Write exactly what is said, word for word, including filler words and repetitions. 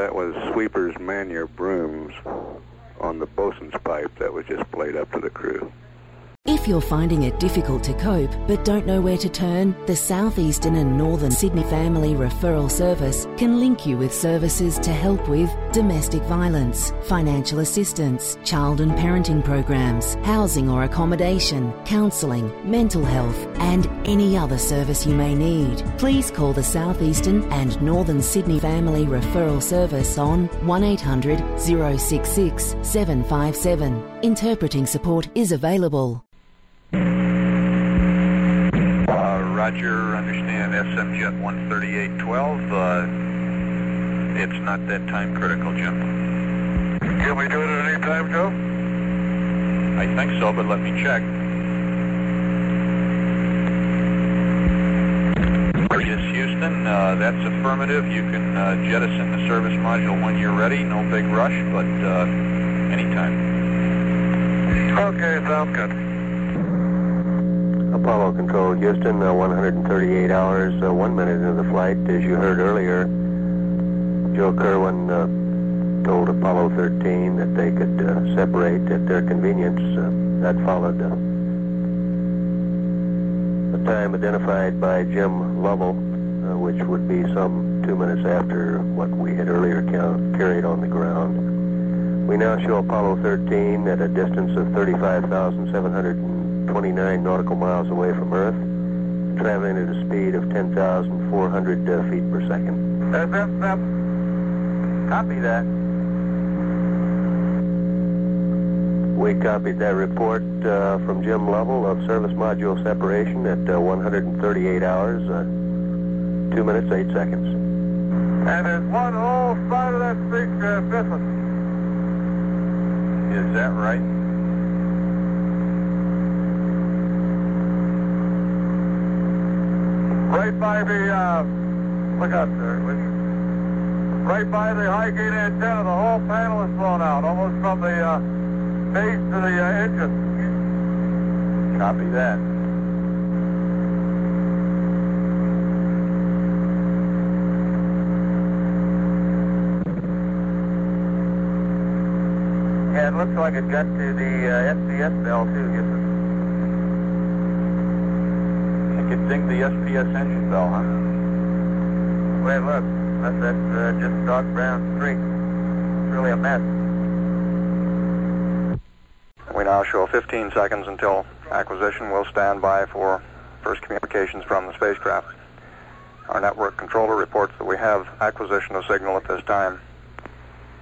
that was sweepers man your brooms on the bosun's pipe that was just played up to the crew. If you're finding it difficult to cope but don't know where to turn, the Southeastern and Northern Sydney Family Referral Service can link you with services to help with domestic violence, financial assistance, child and parenting programs, housing or accommodation, counselling, mental health and any other service you may need. Please call the Southeastern and Northern Sydney Family Referral Service on one eight hundred, oh six six, seven five seven. Interpreting support is available. Roger, understand S M Jet one thirty-eight twelve. Uh, it's not that time critical, Jim. Can we do it at any time, Joe? I think so, but let me check. Yes, Houston, uh, that's affirmative. You can uh, jettison the service module when you're ready. No big rush, but uh, anytime. Okay, sounds good. Apollo Control, Houston, uh, one hundred thirty-eight hours, uh, one minute into the flight. As you heard earlier, Joe Kerwin uh, told Apollo thirteen that they could uh, separate at their convenience. Uh, that followed uh, the time identified by Jim Lovell, uh, which would be some two minutes after what we had earlier count, carried on the ground. We now show Apollo thirteen at a distance of thirty-five thousand seven hundred twenty-nine nautical miles away from Earth, traveling at a speed of ten thousand four hundred uh, feet per second. That's it, Snap. Copy that. We copied that report uh, from Jim Lovell of service module separation at uh, one hundred thirty-eight hours, uh, two minutes, eight seconds. And there's one whole side of that spacecraft missing. Is that right? Right by the, uh, look up there, will you? Right by the high gate antenna, the whole panel is blown out, almost from the uh, base to the uh, engine. Copy that. Yeah, it looks like it got to the uh, S P S bell too, Houston. It dinged the S P S engine bell, huh? Wait, look. That's, that's uh, just dark brown streak. It's really a mess. We now show fifteen seconds until acquisition. We'll stand by for first communications from the spacecraft. Our network controller reports that we have acquisition of signal at this time.